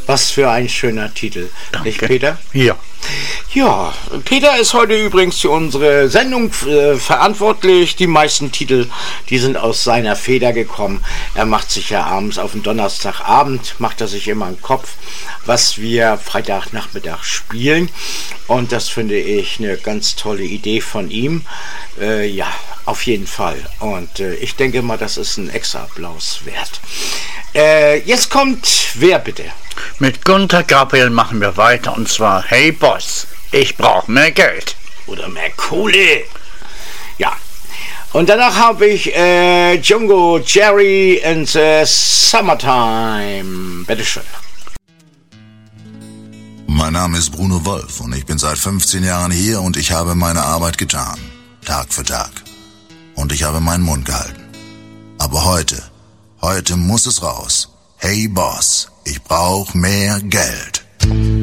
Was für ein schöner Titel. Danke. Nicht, Peter? Ja. Ja, Peter ist heute übrigens für unsere Sendung verantwortlich. Die meisten Titel, die sind aus seiner Feder gekommen. Er macht sich ja abends auf den Donnerstagabend, macht er sich immer einen Kopf, was wir Freitagnachmittag spielen. Und das finde ich eine ganz tolle Idee von ihm. Ja, auf jeden Fall. Und ich denke mal, das ist ein extra Applaus wert. Jetzt kommt wer bitte? Mit Gunter Gabriel machen wir weiter und zwar Hey Boss, ich brauche mehr Geld. Oder mehr Kohle. Ja. Und danach habe ich Django Jerry in the Summertime. Bitteschön. Mein Name ist Bruno Wolf und ich bin seit 15 Jahren hier und ich habe meine Arbeit getan. Tag für Tag. Und ich habe meinen Mund gehalten. Aber heute muss es raus. Hey Boss, ich brauch mehr Geld.